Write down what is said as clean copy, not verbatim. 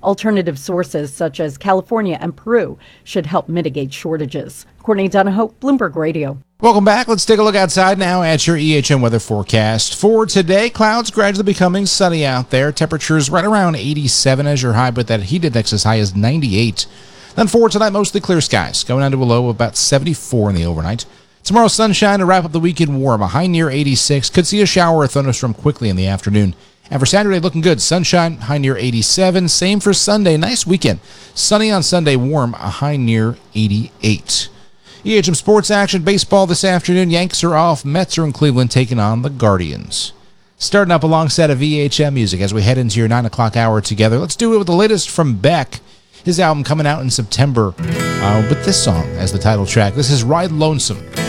Alternative sources such as California and Peru should help mitigate shortages. Courtney Donahoe, Bloomberg Radio. Welcome back. Let's take a look outside now at your EHM weather forecast. For today, clouds gradually becoming sunny out there. Temperatures right around 87 as your high, but that heat index as high as 98. Then for tonight, mostly clear skies, going down to a low of about 74 in the overnight. Tomorrow, sunshine to wrap up the weekend warm, a high near 86. Could see a shower or thunderstorm quickly in the afternoon. And for Saturday, looking good. Sunshine, high near 87. Same for Sunday. Nice weekend. Sunny on Sunday, warm, a high near 88. EHM sports action. Baseball this afternoon. Yanks are off. Mets are in Cleveland taking on the Guardians. Starting up alongside of EHM music as we head into your 9 o'clock hour together. Let's do it with the latest from Beck. His album coming out in September with this song as the title track. This is Ride Lonesome.